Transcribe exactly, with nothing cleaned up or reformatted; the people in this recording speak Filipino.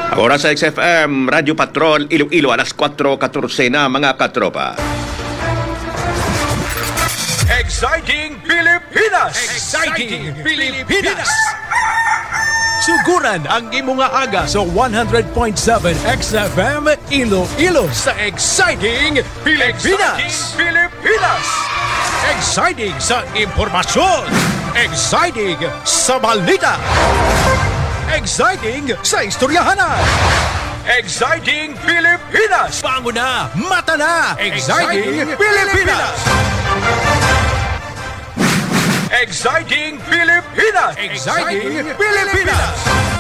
Oras sa X F M, Radyo Patrol, Iloilo, alas kwatro katorse na mga katropa. Exciting Pilipinas! Exciting Pilipinas! Suguran ang imong nga aga sa one hundred point seven X F M Iloilo sa Exciting Pilipinas! Exciting Pilipinas! Exciting sa impormasyon! Exciting sa balita! Exciting sa istoryahanan! Exciting Pilipinas! Bango na! Mata na! Exciting Pilipinas! Exciting Pilipinas! Exciting Pilipinas!